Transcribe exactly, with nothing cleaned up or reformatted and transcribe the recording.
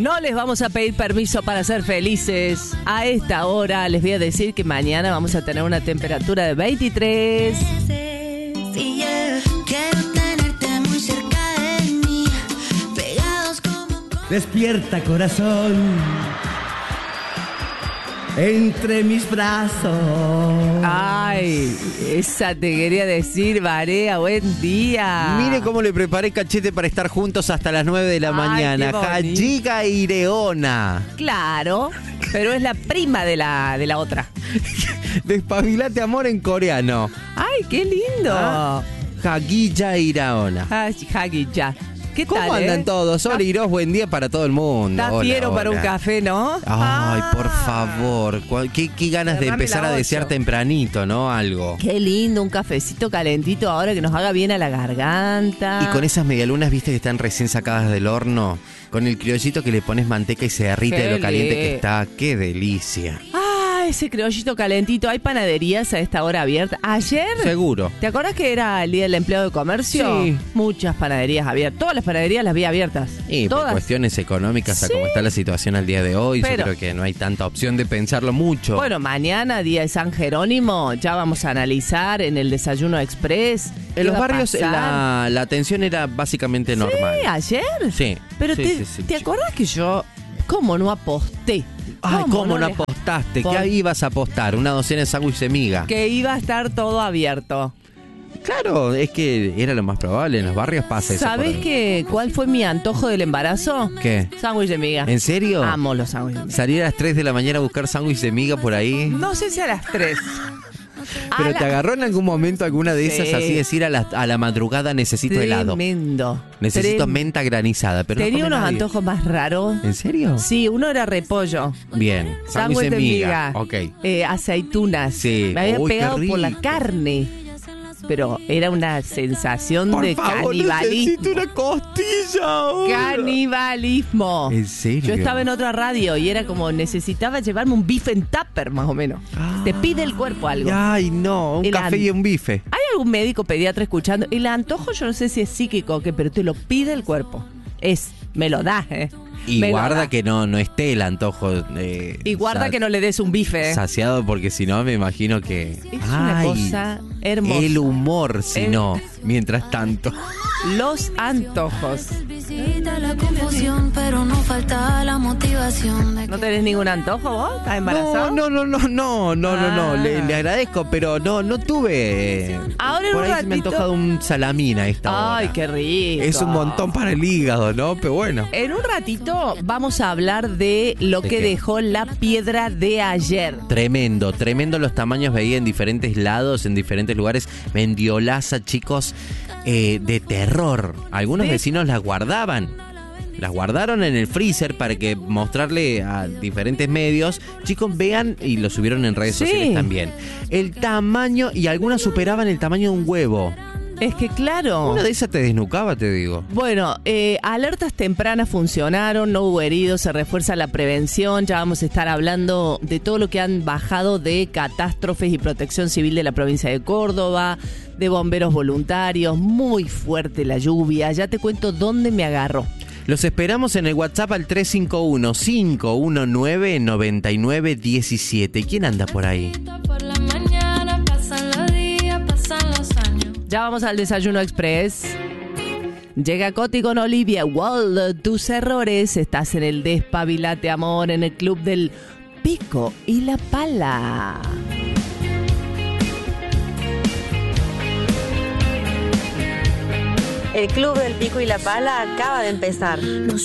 No les vamos a pedir permiso para ser felices. A esta hora les voy a decir que mañana vamos a tener una temperatura de veintitrés. Despierta, corazón, entre mis brazos. Ay, esa te quería decir, Barea, buen día. Mire cómo le preparé cachete para estar juntos hasta las nueve de la Ay, mañana. qué bonito. Hajiga Ireona. Claro, pero es la prima de la, de la otra. Despabilate amor en coreano. Ay, qué lindo. Ah. Hajiga Ireona. Hagi ya. ¿Qué ¿Cómo tal, andan eh? todos? Hola, Iros, buen día para todo el mundo. Está Hola, fiero para un hola. café, ¿no? Ay, por Ah. favor. ¿Cuál- Qué, qué ganas de Cerrame empezar la a desear ocho. tempranito, ¿no? Algo. Qué lindo, un cafecito calentito ahora que nos haga bien a la garganta. Y con esas medialunas, viste, que están recién sacadas del horno, con el criollito que le pones manteca y se derrite Qué de lo caliente que li- está. ¡Qué delicia! Ah, ese criollito calentito. ¿Hay panaderías a esta hora abiertas? ¿Ayer? Seguro. ¿Te acuerdas que era el Día del Empleado de Comercio? Sí. Muchas panaderías abiertas. Todas las panaderías las vi abiertas. Y por Todas. cuestiones económicas, a Sí. cómo está la situación al día de hoy, Pero- yo creo que no hay tanta opción de pensarlo mucho. Bueno, mañana, Día de San Jerónimo, ya vamos a analizar en el Desayuno Express. en qué los va a barrios pasar. la, la atención era básicamente normal. Sí, ¿ayer? Sí. Pero Sí, te, sí, sí. ¿te acordás que yo, cómo no aposté? Ay, ¿cómo no le- apostaste? Por- ¿Qué ibas a apostar? ¿Una docena de sándwich de miga? Que iba a estar todo abierto. Claro, es que era lo más probable. En los barrios pasa eso. ¿Sabés por ahí. que cuál fue mi antojo del embarazo? ¿Qué? Sándwich de miga. ¿En serio? Amo los sándwiches de miga. Salir a las tres de la mañana a buscar sándwich de miga por ahí. No sé si a las tres. Pero A te la- agarró en algún momento alguna de esas, Sí. así decir a la, a la madrugada necesito helado. Tremendo. Necesito Trem- menta granizada, pero no Tenía come unos nadie. antojos más raros. ¿En serio? Sí, uno era repollo. Bien. Sándwich de miga. Ok. Eh, aceitunas. Sí. Me había Uy, qué pegado por la rico. carne. Pero era una sensación Por de favor, canibalismo. necesito una costilla ahora. Canibalismo. ¿En serio? Yo estaba en otra radio y era como necesitaba llevarme un bife en tupper, más o menos. Ah. Te pide el cuerpo algo. Ay, no. Un El café an- y un bife. ¿Hay algún médico pediatra escuchando? El antojo yo no sé si es psíquico o qué, pero te lo pide el cuerpo. Es, me lo da, ¿eh? Y Me lo guarda da. que no, no esté el antojo. Eh, Y guarda sa- que no le des un bife, ¿eh? saciado, porque si no, me imagino que. Es una cosa hermosa. El humor, si El- no, mientras tanto. Los antojos. Visita la confusión, pero no falta la motivación de ¿No que tenés ningún antojo vos? ¿Estás embarazado? No, no, no, no, no, no, no, no. Ah. Le, le agradezco, pero no, no tuve. eh, Ahora en Por un ahí se me ha ratito- antojado un salamín a esta Ay, hora. qué rico. Es un montón para el hígado, ¿no? Pero bueno. En un ratito vamos a hablar de lo ¿De que qué? dejó la piedra de ayer. Tremendo, tremendo los tamaños, veía en diferentes lados, en diferentes lugares. Mendiolaza, chicos, eh, de terror. Algunos ¿Ves? vecinos las guardaban. Las guardaron en el freezer para que mostrarle a diferentes medios. Chicos, vean, y lo subieron en redes Sí. sociales también. El tamaño, y algunas superaban el tamaño de un huevo. Es que claro. Una de esas te desnucaba, te digo. Bueno, eh, alertas tempranas funcionaron, no hubo heridos, se refuerza la prevención, ya vamos a estar hablando de todo lo que han bajado de catástrofes y protección civil de la provincia de Córdoba, de bomberos voluntarios, muy fuerte la lluvia, ya te cuento dónde me agarró. Los esperamos en el WhatsApp al tres cinco uno, cinco uno nueve, nueve nueve uno siete. ¿Quién anda por ahí? por la mañana pasan los días, pasan los años. Ya vamos al Desayuno Express. Llega Coti con Olivia Wilde. Tus errores. Estás en el Despabilate Amor, en el club del Pico y la Pala. El Club del Pico y la Pala acaba de empezar.